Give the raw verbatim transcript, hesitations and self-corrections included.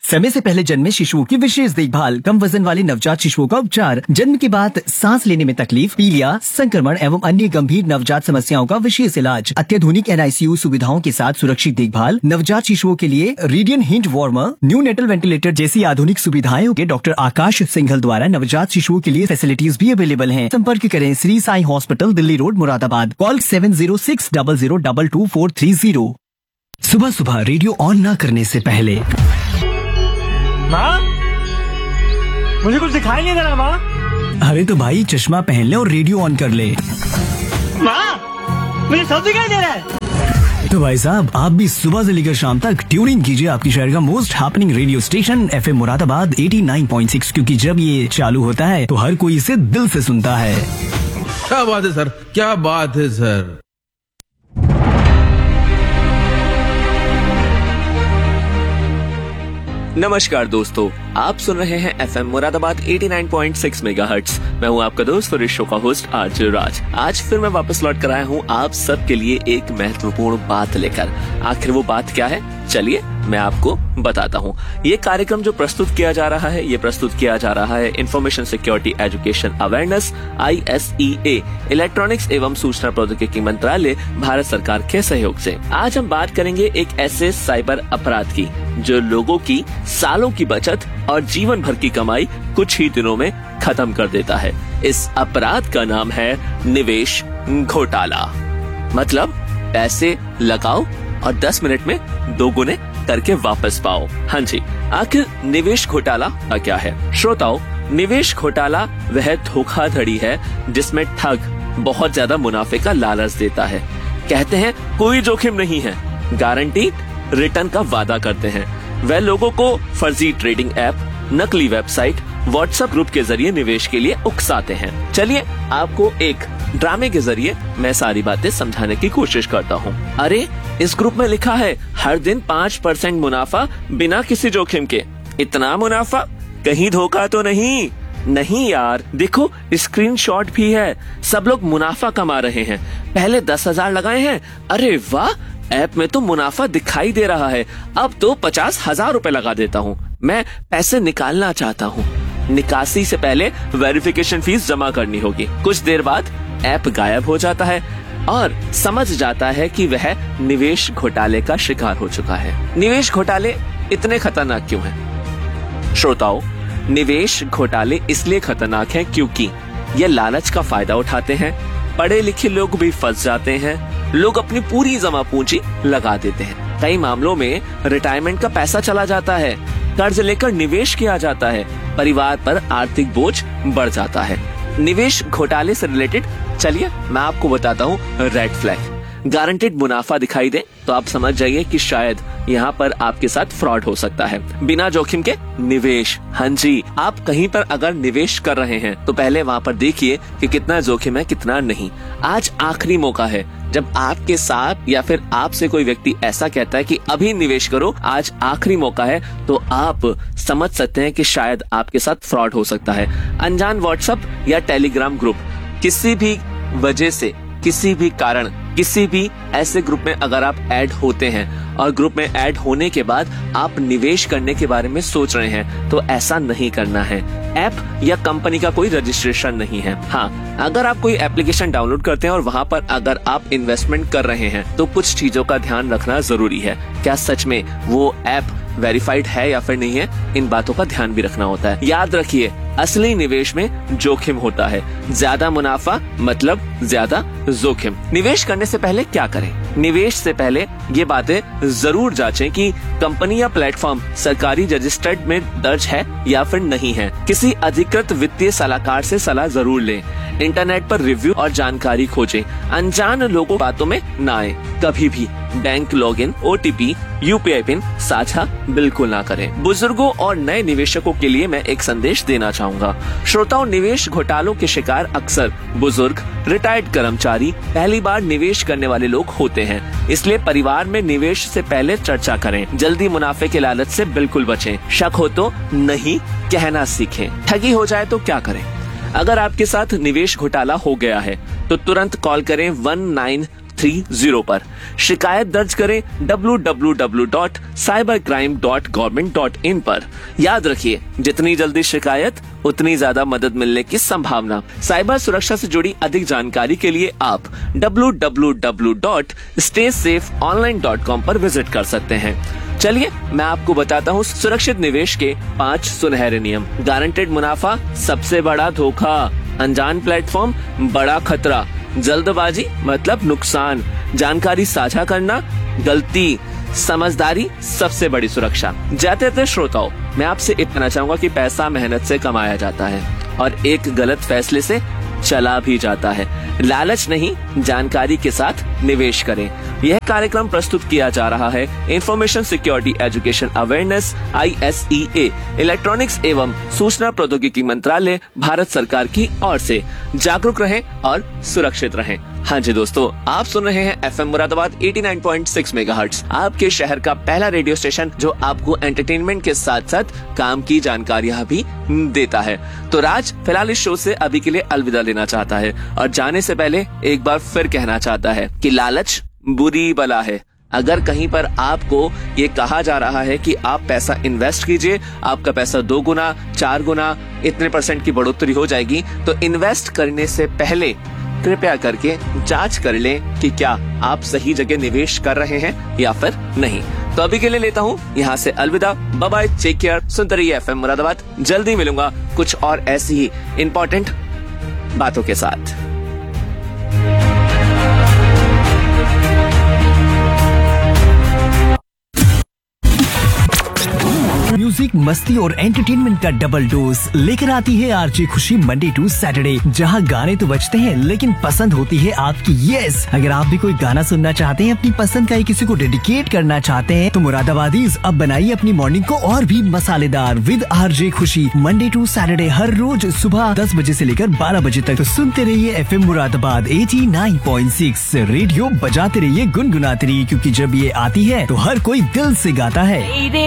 समय से पहले जन्मे शिशुओं की विशेष देखभाल, कम वजन वाले नवजात शिशुओं का उपचार, जन्म के बाद सांस लेने में तकलीफ, पीलिया, संक्रमण एवं अन्य गंभीर नवजात समस्याओं का विशेष इलाज, अत्याधुनिक एन आई सी यू सुविधाओं के साथ सुरक्षित देखभाल, नवजात शिशुओं के लिए radian hint warmer, new natal ventilator जैसी आधुनिक सुविधाएं के डॉक्टर आकाश सिंघल द्वारा नवजात शिशुओं के लिए फैसिलिटीज भी अवेलेबल हैं। संपर्क करें Shri Sai hospital, Delhi road, Moradabad. Call seven zero six double zero double two four three zero. सुबह सुबह रेडियो ऑन न करने से पहले माँ, मुझे कुछ दिखाई नहीं दे रहा माँ। अरे तो भाई चश्मा पहन ले और रेडियो ऑन कर ले। माँ, मुझे सब दिखाई दे रहा है। तो भाई साहब, आप भी सुबह से लेकर शाम तक ट्यून इन कीजिए आपकी शहर का most happening radio station F M Moradabad eighty nine point six, क्योंकि जब ये चालू होता है तो हर कोई इसे दिल से सुनता है। क्या बात है सर, क्या बात है सर। नमस्कार दोस्तों, आप सुन रहे हैं F M Moradabad eighty nine point six megahertz. मैं हूं आपका दोस्त और इस शो का होस्ट आरजे राज। आज फिर मैं वापस लौट कर आया हूं आप सबके लिए एक महत्वपूर्ण बात लेकर। आखिर वो बात क्या है, चलिए मैं आपको बताता हूं। ये कार्यक्रम जो प्रस्तुत किया जा रहा है, ये प्रस्तुत किया जा रहा है information security education awareness I S E A, electronics एवं सूचना प्रौद्योगिकी मंत्रालय, भारत सरकार के सहयोग से। आज हम बात करेंगे एक ऐसे साइबर अपराध की जो लोगों की सालों की बचत और जीवन भर की कमाई कुछ ही दिनों में खत्म कर देता है। इस अपराध का नाम है निवेश घोटाला। मतलब पैसे लगाओ और दस मिनट में दोगुने करके वापस पाओ। हाँ जी, आखिर निवेश घोटाला क्या है? श्रोताओ, निवेश घोटाला वह धोखाधड़ी है जिसमें ठग बहुत ज्यादा मुनाफे का लालच देता है। कहते हैं कोई जोखिम नहीं है, गारंटी रिटर्न का वादा करते हैं। वह लोगों को फर्जी ट्रेडिंग ऐप, नकली वेबसाइट, व्हाट्सएप ग्रुप के जरिए निवेश के लिए उकसाते हैं। चलिए आपको एक ड्रामे के जरिए मैं सारी बातें समझाने की कोशिश करता हूँ। अरे इस ग्रुप में लिखा है हर दिन पाँच परसेंट मुनाफा बिना किसी जोखिम के। इतना मुनाफा, कहीं धोखा तो नहीं? नहीं यार, देखो स्क्रीनशॉट भी है। सब लोग मुनाफा कमा रहे हैं। पहले दस हजार लगाए हैं, अरे वाह, ऐप में तो मुनाफा दिखाई दे रहा है, अब तो पचास हजार रूपए लगा देता हूँ। मैं पैसे निकालना चाहता हूँ। निकासी से पहले वेरिफिकेशन फीस जमा करनी होगी। कुछ देर बाद ऐप गायब हो जाता है और समझ जाता है कि वह निवेश घोटाले का शिकार हो चुका है। निवेश घोटाले इतने खतरनाक क्यों हैं? श्रोताओं, निवेश घोटाले इसलिए खतरनाक हैं क्योंकि ये लालच का फायदा उठाते हैं। पढ़े लिखे लोग भी फंस जाते हैं। लोग अपनी पूरी जमा पूंजी लगा देते हैं। कई मामलों में रिटायरमेंट का पैसा चला जाता है, कर्ज लेकर निवेश किया जाता है, परिवार पर आर्थिक बोझ बढ़ जाता है। निवेश घोटाले से रिलेटेड चलिए मैं आपको बताता हूँ रेड फ्लैग। गारंटेड मुनाफा दिखाई दे तो आप समझ जाइए कि शायद यहाँ पर आपके साथ फ्रॉड हो सकता है। बिना जोखिम के निवेश, हाँ जी, आप कहीं पर अगर निवेश कर रहे हैं तो पहले वहाँ पर देखिए कि कितना जोखिम है, कितना नहीं। आज आखिरी मौका है जब आपके साथ या फिर आपसे कोई व्यक्ति ऐसा कहता है कि अभी निवेश करो, आज आखिरी मौका है, तो आप समझ सकते हैं कि शायद आपके साथ फ्रॉड हो सकता है। अनजान व्हाट्सएप या टेलीग्राम ग्रुप, किसी भी वजह से, किसी भी कारण, किसी भी ऐसे ग्रुप में अगर आप ऐड होते हैं और ग्रुप में ऐड होने के बाद आप निवेश करने के बारे में सोच रहे हैं, तो ऐसा नहीं करना है। ऐप या कंपनी का कोई रजिस्ट्रेशन नहीं है। हाँ, अगर आप कोई एप्लीकेशन डाउनलोड करते हैं और वहाँ पर अगर आप इन्वेस्टमेंट कर रहे हैं तो कुछ चीजों का ध्यान रखना जरूरी है। क्या सच में वो ऐप वेरीफाइड है या फिर नहीं है, इन बातों का ध्यान भी रखना होता है। याद रखिए, असली निवेश में जोखिम होता है। ज्यादा मुनाफा मतलब ज्यादा जोखिम। निवेश करने से पहले क्या करें? निवेश से पहले ये बातें जरूर जांचें कि कंपनी या प्लेटफॉर्म सरकारी रजिस्टर्ड में दर्ज है या फिर नहीं है। किसी अधिकृत वित्तीय सलाहकार से सलाह जरूर लें। इंटरनेट पर रिव्यू और जानकारी खोजें। अनजान लोगों बातों में ना आए। कभी भी bank login, O T P, U P I pin साझा बिल्कुल ना करें। बुजुर्गों और नए निवेशकों के लिए मैं एक संदेश देना चाहूँगा। श्रोताओं, निवेश घोटालों के शिकार अक्सर बुजुर्ग, रिटायर्ड कर्मचारी, पहली बार निवेश करने वाले लोग होते हैं। इसलिए परिवार में निवेश से पहले चर्चा करें। जल्दी मुनाफे के लालच से बिल्कुल बचें। शक हो तो नहीं कहना सीखें। ठगी हो जाए तो क्या करें? अगर आपके साथ निवेश घोटाला हो गया है तो तुरंत कॉल करें वन नाइन थ्री जीरो पर। शिकायत दर्ज करें W W W dot cyber crime dot government dot in पर। याद रखिए, जितनी जल्दी शिकायत उतनी ज्यादा मदद मिलने की संभावना। साइबर सुरक्षा से जुड़ी अधिक जानकारी के लिए आप W W W dot stay safe online dot com पर विजिट कर सकते हैं। चलिए मैं आपको बताता हूँ सुरक्षित निवेश के पांच सुनहरे नियम। गारंटेड मुनाफा सबसे बड़ा धोखा, अनजान प्लेटफॉर्म बड़ा खतरा, जल्दबाजी मतलब नुकसान, जानकारी साझा करना गलती, समझदारी सबसे बड़ी सुरक्षा। जाते जाते श्रोताओं, मैं आपसे इतना चाहूंगा कि पैसा मेहनत से कमाया जाता है और एक गलत फैसले से चला भी जाता है। लालच नहीं, जानकारी के साथ निवेश करें। यह कार्यक्रम प्रस्तुत किया जा रहा है information security education awareness I S E A electronics एवं सूचना प्रौद्योगिकी मंत्रालय भारत सरकार की ओर से। जागरूक रहें और सुरक्षित रहें। हाँ जी दोस्तों, आप सुन रहे हैं एफ एम मुरादाबाद नवासी पॉइंट छह मेगाहर्ट्ज, आपके शहर का पहला रेडियो स्टेशन जो आपको एंटरटेनमेंट के साथ साथ काम की जानकारियाँ भी देता है। तो राज फिलहाल इस शो से अभी के लिए अलविदा लेना चाहता है और जाने से पहले एक बार फिर कहना चाहता है कि लालच बुरी बला है। अगर कहीं पर आपको ये कहा जा रहा है कि आप पैसा इन्वेस्ट कीजिए, आपका पैसा दो गुना चार गुना इतने परसेंट की बढ़ोतरी हो जाएगी, तो इन्वेस्ट करने से पहले कृपया करके जांच कर लें कि क्या आप सही जगह निवेश कर रहे हैं या फिर नहीं। तो अभी के लिए लेता हूँ यहाँ से अलविदा। Bye bye, take care. सुनते रहिए एफ एम मुरादाबाद। जल्दी मिलूंगा कुछ और ऐसी ही इंपॉर्टेंट बातों के साथ। म्यूजिक, मस्ती और एंटरटेनमेंट का डबल डोज लेकर आती है आरजे खुशी मंडे टू सैटरडे, जहां गाने तो बजते हैं लेकिन पसंद होती है आपकी। यस, अगर आप भी कोई गाना सुनना चाहते हैं, अपनी पसंद का ही किसी को डेडिकेट करना चाहते हैं, तो मुरादाबादीज अब बनाइए अपनी मॉर्निंग को और भी मसालेदार विद आरजे खुशी मंडे टू सैटरडे, हर रोज सुबह दस बजे से लेकर बारह बजे तक। तो सुनते रहिए एफ एम मुरादाबाद नवासी पॉइंट छह, रेडियो बजाते रहिए, गुनगुनाते रहिए, क्योंकि जब ये आती है तो हर कोई दिल से गाता है।